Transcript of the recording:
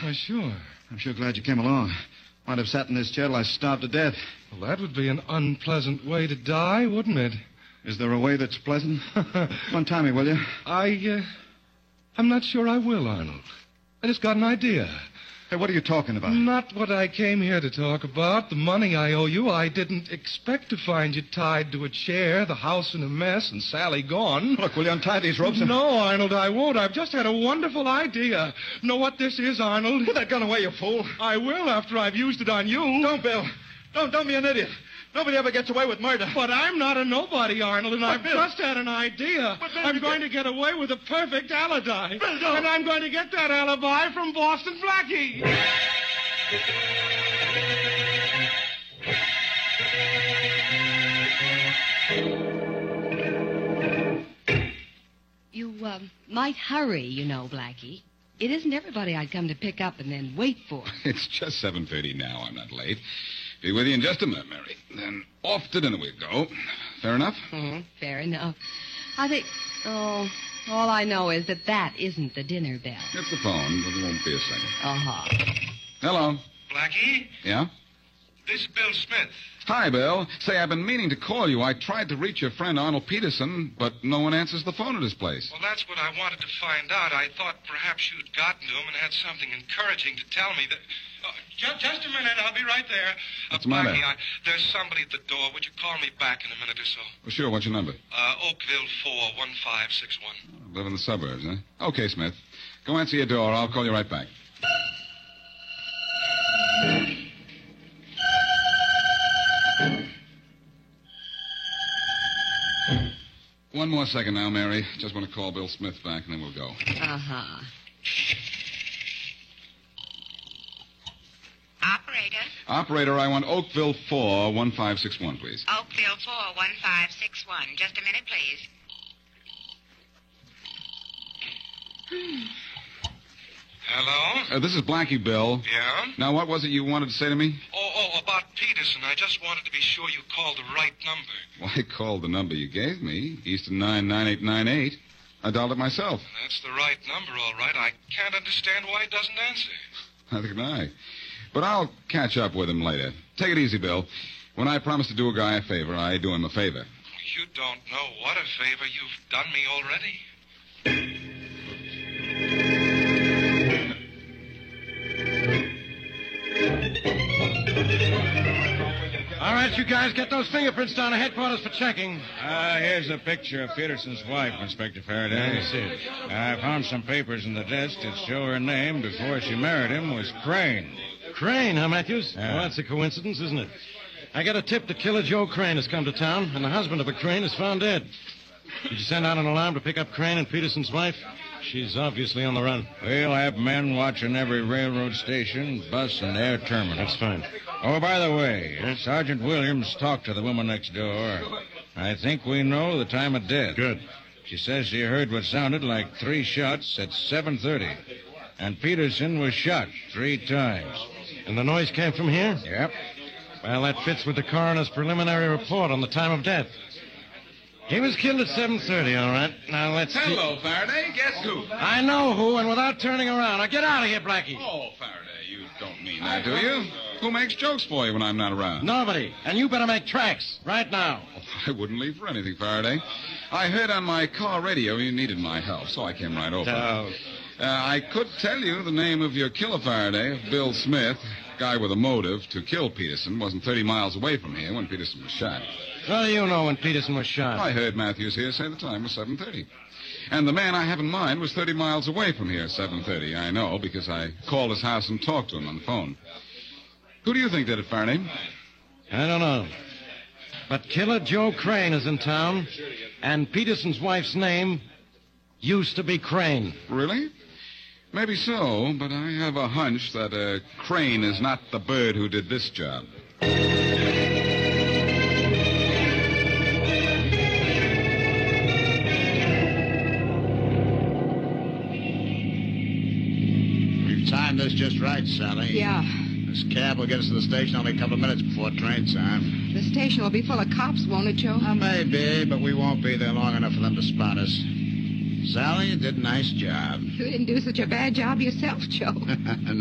Why, sure. I'm sure glad you came along. Might have sat in this chair till I starved to death. Well, that would be an unpleasant way to die, wouldn't it? Is there a way that's pleasant? One time me, will you? I'm not sure I will, Arnold. I just got an idea. Hey, what are you talking about? Not what I came here to talk about. The money I owe you. I didn't expect to find you tied to a chair, the house in a mess, and Sally gone. Look, will you untie these ropes? No, Arnold, I won't. I've just had a wonderful idea. Know what this is, Arnold? Put that gun away, you fool. I will after I've used it on you. Don't, Bill. Don't be an idiot. Nobody ever gets away with murder. But I'm not a nobody, Arnold, and But I've Bill- just had an idea. But Bill, I'm you going to get away with a perfect alibi. Bill, don't. And I'm going to get that alibi from Boston Blackie. You, might hurry, you know, Blackie. It isn't everybody I'd come to pick up and then wait for. It's just 7:30 now. I'm not late. Be with you in just a minute, Mary. Then off to dinner we go. Fair enough? Fair enough. I think, all I know is that isn't the dinner bell. It's the phone, but it won't be a second. Uh-huh. Hello. Blackie, Yeah? this is Bill Smith. Hi, Bill. Say, I've been meaning to call you. I tried to reach your friend Arnold Peterson, but no one answers the phone at his place. Well, that's what I wanted to find out. I thought perhaps you'd gotten to him and had something encouraging to tell me that... just a minute. I'll be right there. What's the matter? Blackie, there's somebody at the door. Would you call me back in a minute or so? Well, sure. What's your number? Oakville 41561. Live in the suburbs, huh? Okay, Smith. Go answer your door. I'll call you right back. One more second now, Mary. Just want to call Bill Smith back, and then we'll go. Uh-huh. Operator, Operator, I want Oakville 41561, please. Oakville 41561. Just a minute, please. Hello? This is Blackie, Bill. Yeah? Now, what was it you wanted to say to me? About Peterson. I just wanted to be sure you called the right number. Well, I called the number you gave me, Easton 99898. I dialed it myself. That's the right number, all right. I can't understand why he doesn't answer. Neither can I. But I'll catch up with him later. Take it easy, Bill. When I promise to do a guy a favor, I do him a favor. You don't know what a favor you've done me already. All right, you guys, get those fingerprints down to headquarters for checking. Here's a picture of Peterson's wife, Inspector Faraday. Let me see it. I found some papers in the desk that show her name before she married him was Crane. Crane, huh, Matthews? Yeah. Well, that's a coincidence, isn't it? I got a tip that Killer Joe Crane has come to town, and the husband of a Crane is found dead. Did you send out an alarm to pick up Crane and Peterson's wife? She's obviously on the run. We'll have men watching every railroad station, bus, and air terminal. That's fine. Oh, by the way, Sergeant Williams talked to the woman next door. I think we know the time of death. Good. She says she heard what sounded like 3 shots at 7:30. And Peterson was shot 3 times. And the noise came from here? Yep. Well, that fits with the coroner's preliminary report on the time of death. He was killed at 7:30, all right. Now, let's see. Hello, Faraday. Guess who? I know who, and without turning around. Now, get out of here, Blackie. Oh, Faraday, you don't mean that, do you? Who makes jokes for you when I'm not around? Nobody. And you better make tracks right now. I wouldn't leave for anything, Faraday. I heard on my car radio you needed my help, so I came right over. I could tell you the name of your killer, Faraday, Bill Smith, guy with a motive to kill Peterson, wasn't 30 miles away from here when Peterson was shot. What do you know when Peterson was shot? I heard Matthews here say the time was 7:30. And the man I have in mind was 30 miles away from here at 7:30. I know, because I called his house and talked to him on the phone. Who do you think did it, Faraday? I don't know. But Killer Joe Crane is in town, and Peterson's wife's name used to be Crane. Really? Maybe so, but I have a hunch that Crane is not the bird who did this job. We've timed this just right, Sally. Yeah. This cab will get us to the station only a couple of minutes before train time. The station will be full of cops, won't it, Joe? Maybe, but we won't be there long enough for them to spot us. Sally, you did a nice job. You didn't do such a bad job yourself, Joe.